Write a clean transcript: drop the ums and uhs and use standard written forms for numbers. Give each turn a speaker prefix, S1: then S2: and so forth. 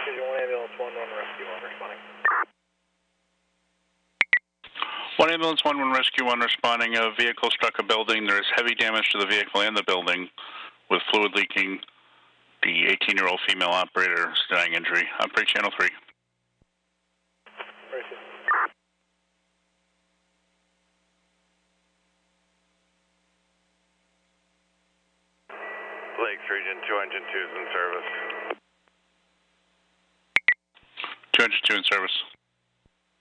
S1: 1 ambulance, 1 rescue 1 responding.
S2: 1 ambulance, 1 rescue 1 responding. A vehicle struck a building. There is heavy damage to the vehicle and the building with fluid leaking. The 18-year-old female operator is denying injury. Operate channel 3.
S3: Lakes Region 2 Engine 2 is in service.
S2: 2 Engine 2 in service.